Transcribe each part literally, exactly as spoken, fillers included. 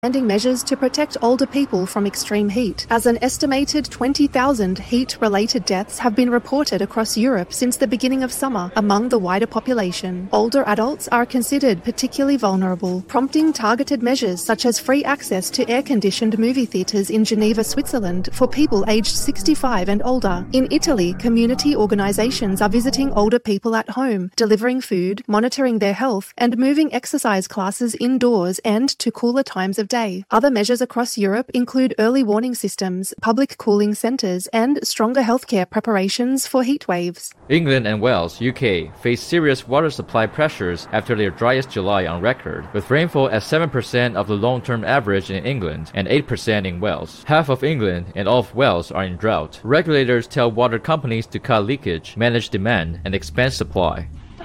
expanding measures to protect older people from extreme heat, as an estimated twenty thousand heat-related deaths have been reported across Europe since the beginning of summer among the wider population. Older adults are considered particularly vulnerable, prompting targeted measures such as free access to air-conditioned movie theatres in Geneva, Switzerland for people aged sixty-five and older. In Italy, community organisations are visiting older people at home, delivering food, monitoring their health, and moving exercise classes indoors and to cooler times of day. Other measures across Europe include early warning systems, public cooling centres, and stronger healthcare preparations for heat waves. England and Wales, U K, face serious water supply pressures after their driest July on record, with rainfall at seven percent of the long-term average in England and eight percent in Wales. Half of England and all of Wales are in drought. Regulators tell water companies to cut leakage, manage demand, and expand supply.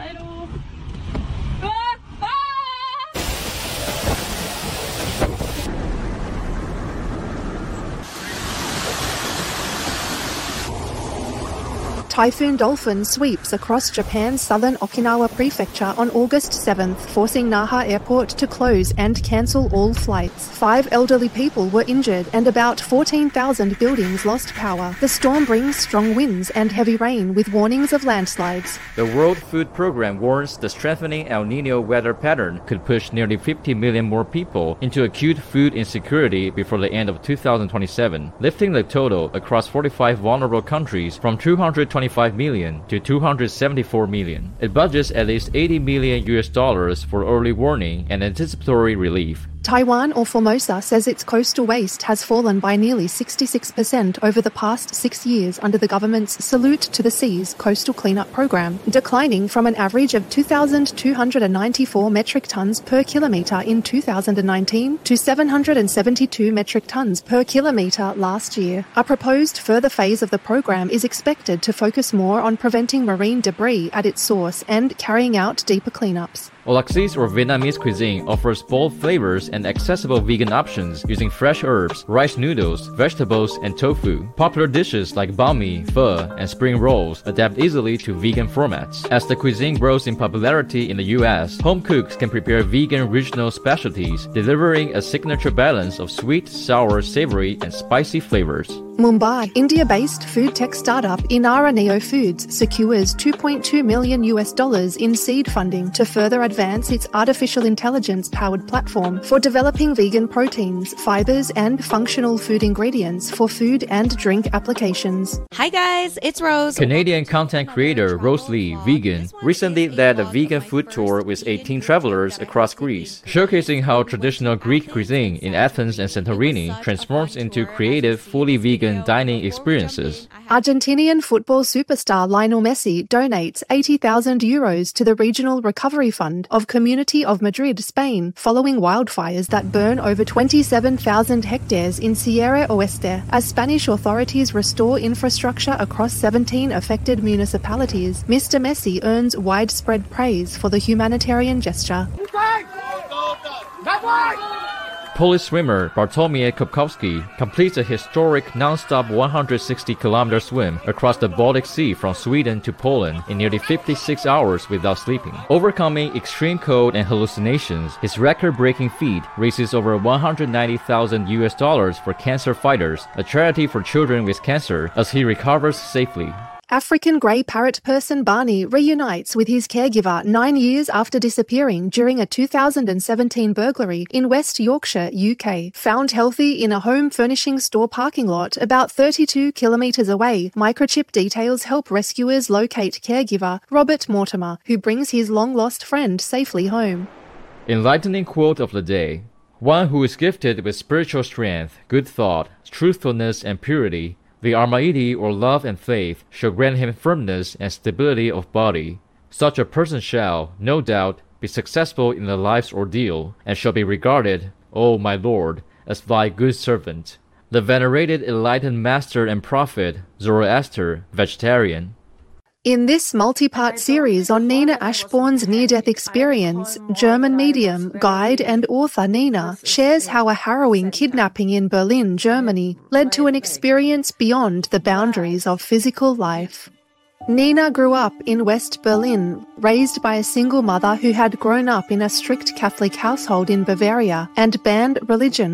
Typhoon Dolphin sweeps across Japan's southern Okinawa prefecture on August seventh, forcing Naha Airport to close and cancel all flights. Five elderly people were injured and about fourteen thousand buildings lost power. The storm brings strong winds and heavy rain with warnings of landslides. The World Food Programme warns the strengthening El Niño weather pattern could push nearly fifty million more people into acute food insecurity before the end of two thousand twenty-seven, lifting the total across forty-five vulnerable countries from two hundred twenty-five million to two hundred seventy-four million. It budgets at least eighty million U S dollars for early warning and anticipatory relief. Taiwan, or Formosa, says its coastal waste has fallen by nearly sixty-six percent over the past six years under the government's Salute to the Seas coastal cleanup program, declining from an average of two thousand two hundred ninety-four metric tons per kilometre in two thousand nineteen to seven hundred seventy-two metric tons per kilometre last year. A proposed further phase of the program is expected to focus more on preventing marine debris at its source and carrying out deeper cleanups. Olaxis, or Vietnamese cuisine, offers bold flavors and accessible vegan options using fresh herbs, rice noodles, vegetables, and tofu. Popular dishes like banh mi, pho, and spring rolls adapt easily to vegan formats. As the cuisine grows in popularity in the U S, home cooks can prepare vegan regional specialties, delivering a signature balance of sweet, sour, savory, and spicy flavors. Mumbai, India-based food tech startup Inara Neo Foods secures two point two million U S dollars in seed funding to further advance its artificial intelligence-powered platform for developing vegan proteins, fibers, and functional food ingredients for food and drink applications. Hi guys, it's Rose. Canadian content creator Rose Lee, vegan, recently led a vegan food tour with eighteen travelers across Greece, showcasing how traditional Greek cuisine in Athens and Santorini transforms into creative, fully vegan dining experiences. Argentinian football superstar Lionel Messi donates eighty thousand euros to the Regional Recovery Fund of Community of Madrid, Spain, following wildfires that burn over twenty-seven thousand hectares in Sierra Oeste, as Spanish authorities restore infrastructure across seventeen affected municipalities. Mister Messi earns widespread praise for the humanitarian gesture. Polish swimmer Bartłomiej Kopkowski completes a historic non-stop one hundred sixty kilometer swim across the Baltic Sea from Sweden to Poland in nearly fifty-six hours without sleeping. Overcoming extreme cold and hallucinations, his record-breaking feat raises over one hundred ninety thousand U S dollars for Cancer Fighters, a charity for children with cancer, as he recovers safely. African grey parrot person Barney reunites with his caregiver nine years after disappearing during a two thousand seventeen burglary in West Yorkshire, U K. Found healthy in a home furnishing store parking lot about thirty-two kilometres away, microchip details help rescuers locate caregiver Robert Mortimer, who brings his long-lost friend safely home. Enlightening quote of the day. One who is gifted with spiritual strength, good thought, truthfulness, and purity, the Almighty, or love and faith, shall grant him firmness and stability of body. Such a person shall, no doubt, be successful in the life's ordeal, and shall be regarded, O my Lord, as thy good servant. The venerated enlightened master and prophet, Zoroaster, vegetarian. In this multi-part series on Nina Ashbourne's near-death experience, German medium, guide and author Nina shares how a harrowing kidnapping in Berlin, Germany, led to an experience beyond the boundaries of physical life. Nina grew up in West Berlin, raised by a single mother who had grown up in a strict Catholic household in Bavaria and banned religion